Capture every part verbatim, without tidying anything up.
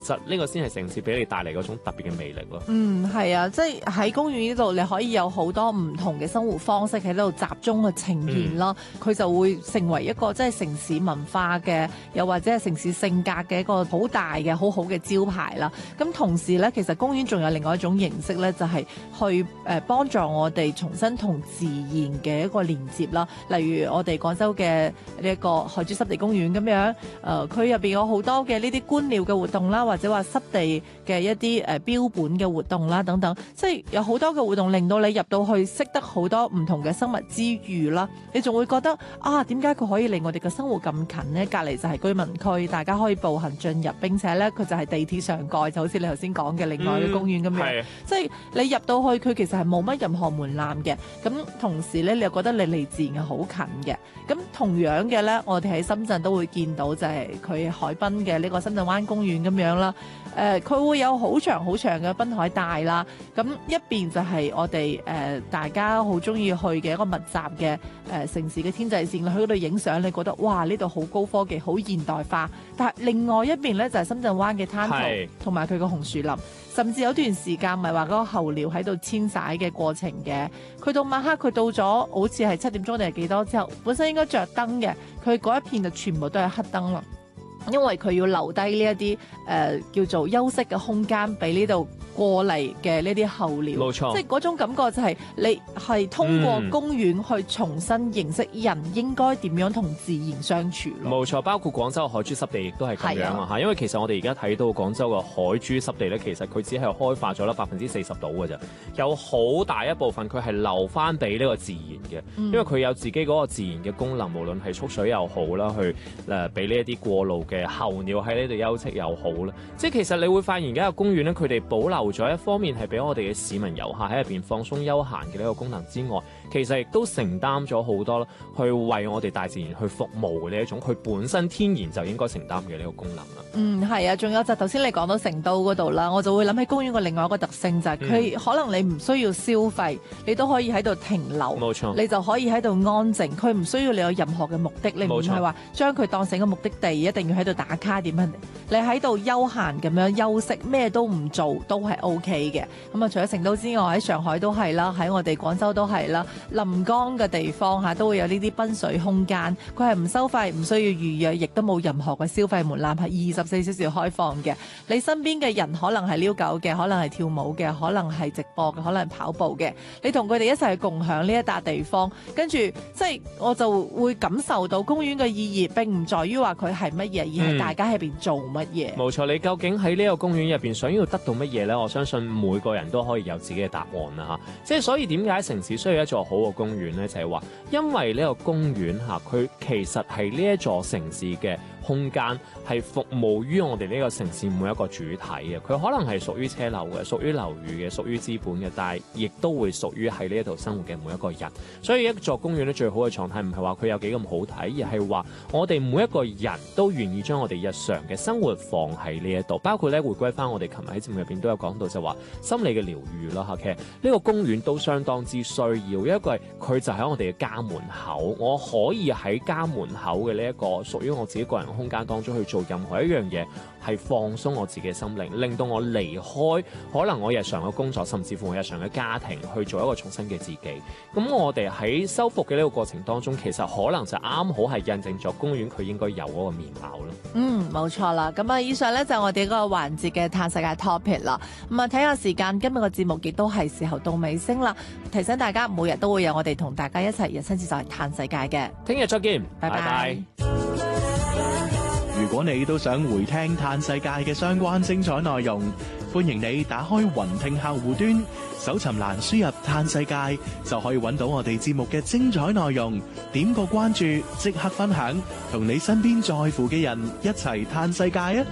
實呢個先係城市俾你帶嚟嗰種特別嘅魅力咯。 嗯，係啊，即係喺公園呢度，你可以有好多唔同嘅生活方式喺度集中去呈現啦。佢、嗯、就會成為一個即係城市文化嘅，又或者係城市性格嘅一個好大嘅好好嘅招牌啦。咁同時咧，其實公園仲有另外一種形式咧，就係、是、去誒幫助我哋重新同自然嘅一個連接啦。例如我哋廣州嘅呢一個海珠濕地公園咁樣，誒佢入邊有好多嘅呢啲觀鳥嘅活動啦。或者話濕地嘅一啲誒、呃、標本嘅活動啦，等等，即係有好多嘅活動令到你入到去識得好多唔同嘅生物之餘啦，你仲會覺得啊，點解佢可以離我哋嘅生活咁近呢？隔離就係居民區，大家可以步行進入，並且咧佢就係地鐵上蓋，就好似你頭先講嘅另外嘅公園咁樣，嗯、即係你入到去佢其實係冇乜任何門檻嘅。咁同時咧，你又覺得你離自然係好近嘅。咁同樣嘅咧，我哋喺深圳都會見到就係佢海濱嘅呢個深圳灣公園咁樣啦。誒、呃，佢會有好長好長嘅濱海帶啦。咁一邊就係我哋誒、呃、大家好中意去嘅一個密集嘅誒、呃、城市嘅天際線，去嗰度影相，你覺得哇呢度好高科技，好現代化。但係另外一邊咧就係、是、深圳灣嘅灘塗同埋佢個紅樹林，甚至有段時間咪話嗰個候鳥喺度遷徙嘅過程嘅。佢到晚黑佢到咗好似係七點鐘定係幾多之後，本身應該着燈嘅，佢嗰一片就全部都係黑燈啦。因為佢要留低呢一啲誒叫做休息嘅空間俾呢度過嚟嘅呢啲候鳥，冇錯，即係嗰種感覺就係你係通過公園去重新認識人應該點樣同自然相處咯。 冇錯，包括廣州嘅海珠濕地亦都係咁樣啊嚇，因為其實我哋而家睇到廣州嘅海珠濕地咧，其實佢只係開發咗啦百分之四十度嘅啫，有好大一部分佢係留翻俾呢個自然嘅，嗯、因為佢有自己嗰個自然嘅功能，無論係蓄水又好啦，去誒俾呢一啲過路嘅候鳥喺呢度休息又好啦，即係其實你會發現而家個公園咧，佢哋保留咗一方面係俾我哋嘅市民遊客喺入邊放鬆休閒嘅呢個功能之外，其實亦都承擔咗好多去為我哋大自然去服務嘅呢一種佢本身天然就應該承擔嘅呢個功能啦。 嗯，係啊，仲有就頭先你講到成都嗰度啦，我就會諗起公園嘅另外一個特性就係、是、佢、嗯、可能你唔需要消費，你都可以喺度停留，冇錯，你就可以喺度安靜，佢唔需要你有任何嘅目的，你唔係話將佢當成一個目的地，一定要喺度打卡點樣，你喺度休閒咁樣休息，咩都唔做都係 O K 嘅。咁啊，除咗成都之外，喺上海都係啦，喺我哋廣州都係啦，臨江嘅地方嚇都會有呢啲濱水空間，佢係唔收費，唔需要預約，亦都冇任何嘅消費門檻，係二十四小時開放嘅。你身邊嘅人可能係遛狗嘅，可能係跳舞嘅，可能係直播嘅，可能係跑步嘅，你同佢哋一齊去共享呢一笪地方，跟住即係我就會感受到公園嘅意義並唔在於話佢係乜嘢，而係大家喺邊做乜嘢。 冇錯，你究竟喺呢個公園入邊想要得到乜嘢呢？我相信每個人都可以有自己嘅答案啦嚇。即係所以點解城市需要一座好嘅公園呢？就係話因為呢個公園嚇佢其實係呢一座城市嘅空間，係服務於我哋呢個城市每一個主體嘅。佢可能係屬於車樓嘅，屬於樓宇嘅，屬於資本嘅，但係亦都會屬於喺呢一度生活嘅每一個人。所以一座公園咧最好嘅狀態唔係話佢有幾咁好睇，而係話我哋每一個人都願意將我哋日常嘅生活放喺呢一度，包括咧回歸翻我哋琴日喺節目入邊都有講到，就話心理嘅療愈啦嚇。其實呢個公園都相當之需要，因為佢就喺我哋嘅家門口，我可以喺家門口嘅呢一個屬於我自己個人空間當中去做任何一樣嘢，係放鬆我自己嘅心靈，令到我離開可能我日常嘅工作，甚至乎我日常嘅家庭，去做一個重新嘅自己。咁我哋喺修復嘅呢個過程當中，其實可能就啱好係印證咗公園佢應該有嗰個面貌咯。 嗯，冇錯啦。咁啊，以上呢就係我哋嗰個環節嘅嘆世界 topic 啦。咁啊，睇下時間，今日個節目亦都係時候到尾聲啦。提醒大家，每日都會有我哋同大家一齊人生自在嘆世界嘅。 聽日再見，拜拜。拜拜。 如果你都想回聽嘆世界嘅相關精彩內容，歡迎你打開雲聽客戶端，搜尋欄輸入嘆世界，就可以揾到我哋節目嘅精彩內容。點個關注，即刻分享，同你身邊在乎嘅人一齊嘆世界啊！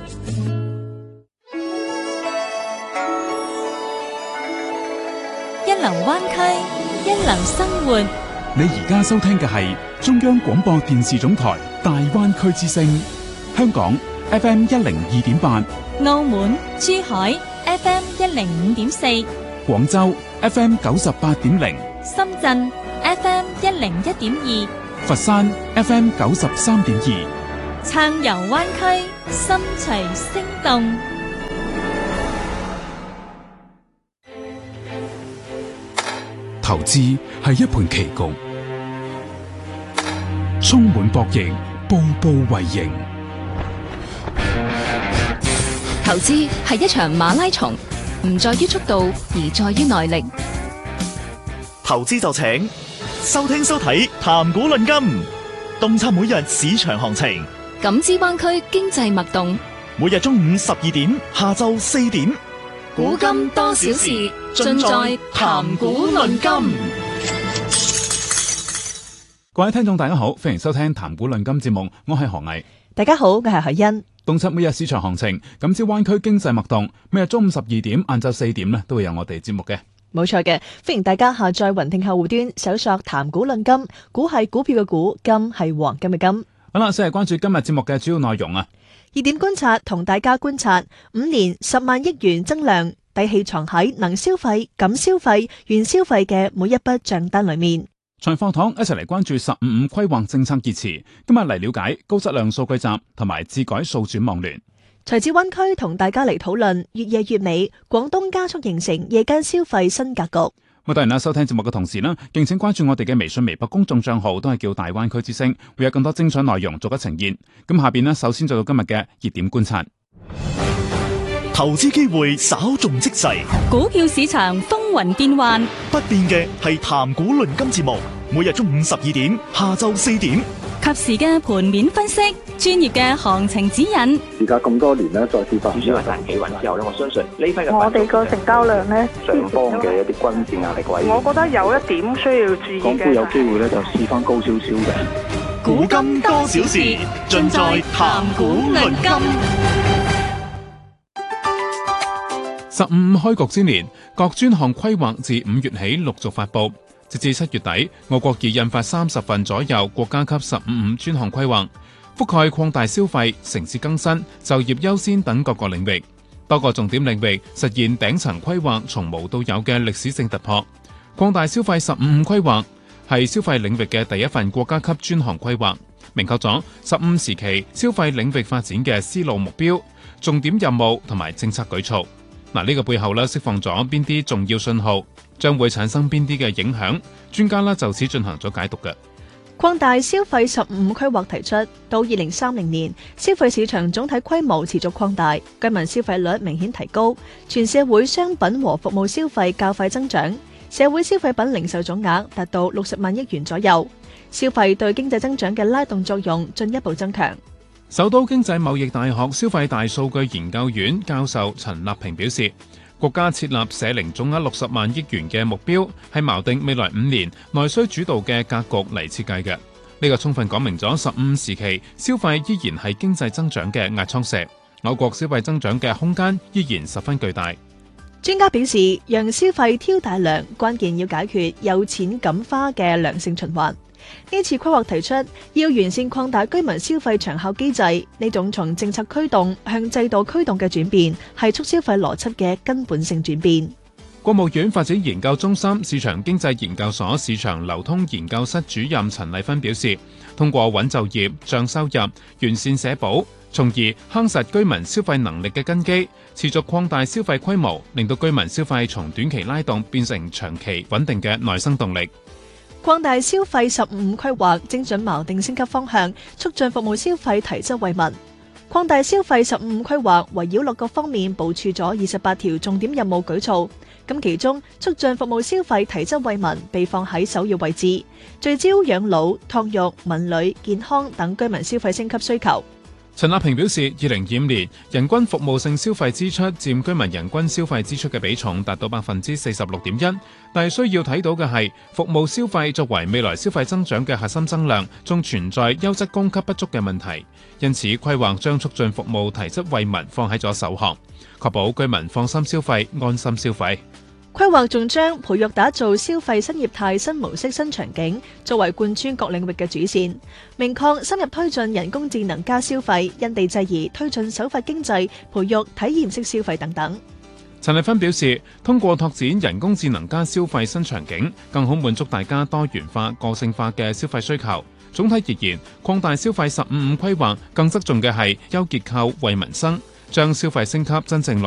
一流灣區，一流生活。 你而家收聽嘅係中央廣播電視總台大灣區之聲。香港 F M 一零二點八， 澳門、珠海 F M 一零五點四， 廣州 F M 九十八點零， 深圳 F M 一零一點二， 佛山 F M 九十三點二， 撐遊灣區，心隨聲動。 投資係一盤棋局，充滿博弈，步步為營。 投資係一場馬拉松，唔在於速度，而在於耐力。 投資就請收聽收睇談股論金，洞察每日市場行情， 感知灣區經濟脈動。 每日中午十二點，下晝四點， 古今多少事，盡在談股論金。 各位聽眾大家好，歡迎收聽談股論金節目，我係何毅。 大家好，我係海欣。 洞察每日市場行情，感知灣區經濟脈動，每日中午十二點、晏晝四點咧，都會有我哋節目嘅。 冇錯嘅，歡迎大家下載雲聽客戶端，搜索談股論金，股係股票嘅股，金係黃金嘅金。 好啦，先係關注今日節目嘅主要內容啊。 熱點觀察同大家觀察五年十萬億元增量，底氣藏喺能消費、敢消費、願消費嘅每一筆賬單裏面。 財貨堂一齊嚟關注十五五規劃政策熱詞，今日嚟了解高質量數據集同埋智改數轉網聯。 財智灣區同大家嚟討論越夜越美，廣東加速形成夜間消費新格局。 咁當然啦，收聽節目嘅同時呢，敬請關注我哋嘅微信、微博公眾賬號，都係叫大灣區之聲，會有更多精彩內容逐一呈現。咁下邊呢，首先做到今日嘅熱點觀察。 投資機會稍縱即逝， 股票市場風雲變幻， 不變嘅係談股論金節目，每日中午十二點，下晝四點， 及時嘅盤面分析，專業嘅行情指引。 而家咁多年咧，再次發主要係彈企穩之後咧，我相信呢批嘅我哋個成交量咧， 上方嘅一啲均線壓力位， 我覺得有一點需要注意嘅。 港股有機會咧，就試翻高少少嘅。 古今多少事，盡在談股論金。 十五五開局之年，各專項規劃自五月起陸續發布，直至七月底，我國已印發三十份左右國家級十五五專項規劃，覆蓋擴大消費、城市更新、就業優先等各個領域。多個重點領域實現頂層規劃從無到有嘅歷史性突破。擴大消費十五五規劃係消費領域嘅第一份國家級專項規劃，明確咗十五時期消費領域發展嘅思路目標、重點任務同埋政策舉措。嗱，呢個背後咧釋放咗邊啲重要信號，將會產生邊啲嘅影響？專家咧就此進行咗解讀嘅。 擴大消費十五五規劃提出，到二零三零年，消費市場總體規模持續擴大，居民消費率明顯提高，全社會商品和服務消費較快增長，社會消費品零售總額達到六十萬億元左右，消費對經濟增長嘅拉動作用進一步增強。 首都經濟貿易大學消費大數據研究院教授陳立平表示，國家設立社零總額六十萬億元嘅目標，係錨定未來五年內需主導嘅格局嚟設計嘅。呢個充分講明咗十五時期消費依然係經濟增長嘅壓艙石，我國消費增長嘅空間依然十分巨大。 專家表示，讓消費挑大梁，關鍵要解決有錢敢花嘅良性循環。呢次規劃提出要完善擴大居民消費長效機制，呢種從政策驅動向制度驅動嘅轉變，係促消費邏輯嘅根本性轉變。 國務院發展研究中心市場經濟研究所市場流通研究室主任陳麗芬表示，通過穩就業、漲收入、完善社保，從而夯實居民消費能力嘅根基，持續擴大消費規模，令到居民消費從短期拉動變成長期穩定嘅內生動力。 擴大消費十五五規劃精準錨定升級方向，促進服務消費提質惠民。擴大消費十五五規劃圍繞六個方面部署咗二十八條重點任務舉措，咁其中促進服務消費提質惠民被放喺首要位置，聚焦養老、托育、文旅、健康等居民消費升級需求。 陳立平表示，二零二五年人均服務性消費支出佔居民人均消費支出嘅比重達到百分之四十六點一，但係需要睇到嘅係服務消費作為未來消費增長嘅核心增量，仲存在優質供給不足嘅問題，因此規劃將促進服務提質惠民放喺咗首項，確保居民放心消費、安心消費。 規劃仲將培育打造消費新業態、新模式、新場景作為貫穿各領域嘅主線，明確深入推進人工智能加消費、因地制宜推進手法經濟、培育體驗式消費等等。 陳麗芬表示，通過拓展人工智能加消費新場景，更好滿足大家多元化、個性化嘅消費需求。總體而言，擴大消費十五五規劃更側重嘅係優結構、惠民生，將消費升級真正落